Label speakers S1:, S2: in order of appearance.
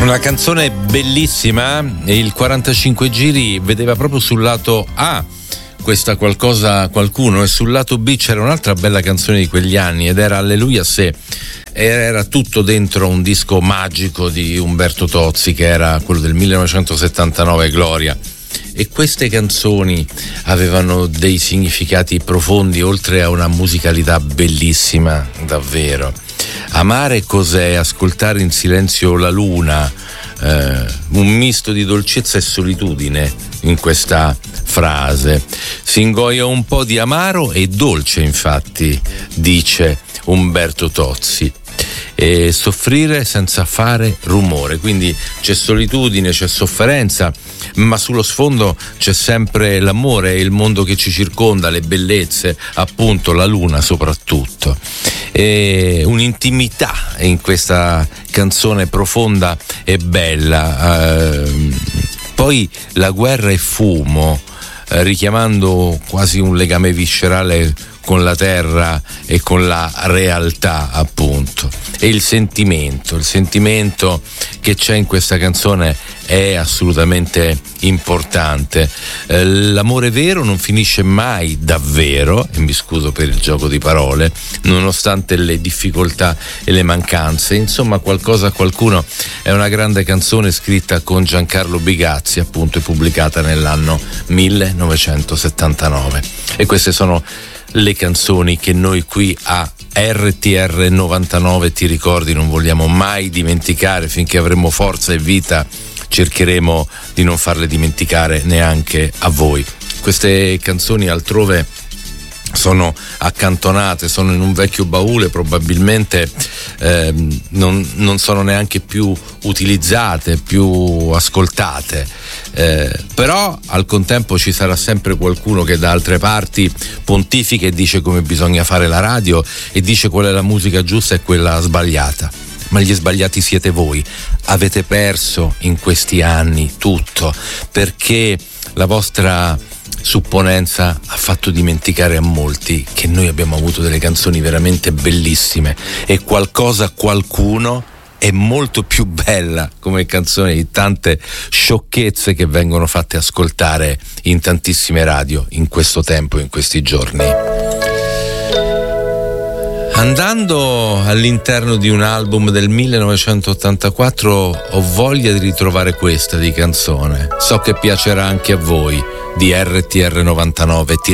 S1: Una canzone bellissima, e il 45 giri vedeva proprio sul lato A questa qualcuno, e sul lato B c'era un'altra bella canzone di quegli anni ed era Alleluia se. Era tutto dentro un disco magico di Umberto Tozzi, che era quello del 1979, Gloria. E queste canzoni avevano dei significati profondi, oltre a una musicalità bellissima, davvero. Amare cos'è? Ascoltare in silenzio la luna, un misto di dolcezza e solitudine in questa frase. Si ingoia un po' di amaro e dolce, infatti, dice Umberto Tozzi. E soffrire senza fare rumore, quindi c'è solitudine, c'è sofferenza, ma sullo sfondo c'è sempre l'amore, il mondo che ci circonda, le bellezze, appunto la luna soprattutto, e un'intimità in questa canzone profonda e bella. Poi la guerra è fumo, richiamando quasi un legame viscerale con la terra e con la realtà, appunto. E il sentimento che c'è in questa canzone è assolutamente importante. L'amore vero non finisce mai davvero, e mi scuso per il gioco di parole, nonostante le difficoltà e le mancanze. Insomma, Qualcosa a qualcuno è una grande canzone scritta con Giancarlo Bigazzi, appunto, e pubblicata nell'anno 1979. E queste sono le canzoni che noi qui a RTR 99 Ti ricordi non vogliamo mai dimenticare. Finché avremo forza e vita cercheremo di non farle dimenticare neanche a voi. Queste canzoni altrove sono accantonate, sono in un vecchio baule, probabilmente non sono neanche più utilizzate, più ascoltate, però al contempo ci sarà sempre qualcuno che da altre parti pontifica e dice come bisogna fare la radio e dice qual è la musica giusta e quella sbagliata. Ma gli sbagliati siete voi, avete perso in questi anni tutto, perché la vostra supponenza ha fatto dimenticare a molti che noi abbiamo avuto delle canzoni veramente bellissime, e Qualcosa a qualcuno è molto più bella come canzone di tante sciocchezze che vengono fatte ascoltare in tantissime radio in questo tempo, in questi giorni. Andando all'interno di un album del 1984 ho voglia di ritrovare questa di canzone. So che piacerà anche a voi, di RTR 99.